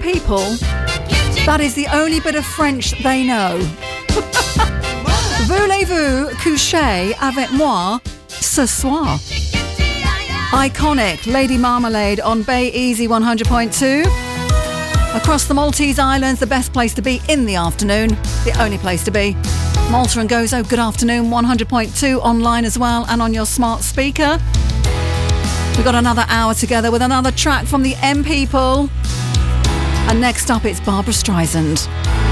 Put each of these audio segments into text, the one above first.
people, that is the only bit of French they know. Voulez-vous coucher avec moi ce soir? Iconic Lady Marmalade on Bay Easy 100.2. Across the Maltese Islands, the best place to be in the afternoon. The only place to be. Malta and Gozo, good afternoon. 100.2 online as well and on your smart speaker. We've got another hour together with another track from the M People. And next up, it's Barbara Streisand.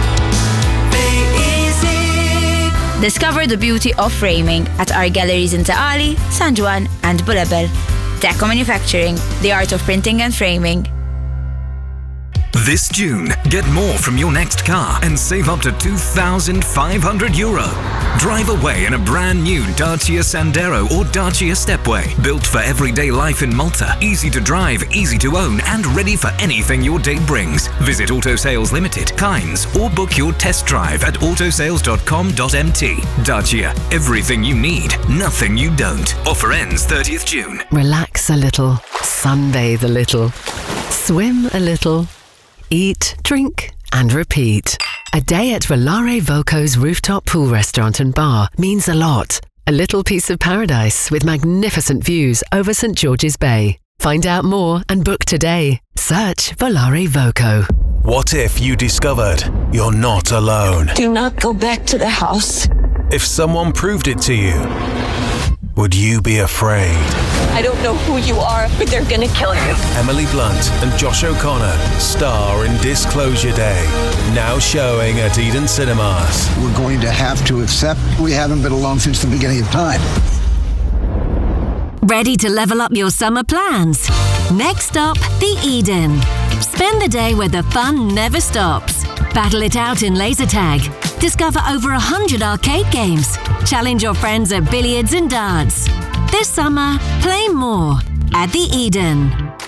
Discover the beauty of framing at our galleries in Taali, San Juan and Bulabel. Deco Manufacturing, the art of printing and framing. This June, get more from your next car and save up to €2,500. Drive away in a brand new Dacia Sandero or Dacia Stepway. Built for everyday life in Malta. Easy to drive, easy to own and ready for anything your day brings. Visit Auto Sales Limited, Kynes or book your test drive at autosales.com.mt. Dacia, everything you need, nothing you don't. Offer ends 30th June. Relax a little, sunbathe a little, swim a little. Eat, drink and repeat. A day at Volare Voco's rooftop pool restaurant and bar means a lot. A little piece of paradise with magnificent views over St George's Bay. Find out more and book today. Search Volare Voco. What if you discovered you're not alone? Do not go back to the house. If someone proved it to you, would you be afraid? I don't know who you are, but they're gonna kill you. Emily Blunt and Josh O'Connor star in Disclosure Day, now showing at Eden Cinemas. We're going to have to accept we haven't been alone since the beginning of time. Ready to level up your summer plans? Next up, the Eden. Spend the day where the fun never stops. Battle it out in laser tag. Discover over 100 arcade games. Challenge your friends at billiards and darts. This summer, play more at the Eden.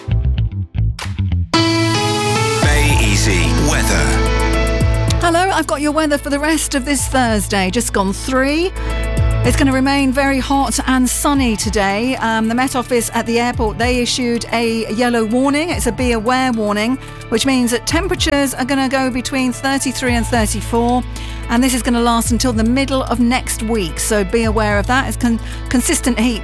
Bay Easy weather. Hello, I've got your weather for the rest of this Thursday. Just gone 3. It's going to remain very hot and sunny today. The Met Office at the airport, they issued a yellow warning. It's a be aware warning, which means that temperatures are going to go between 33 and 34. And this is going to last until the middle of next week. So be aware of that. It's consistent heat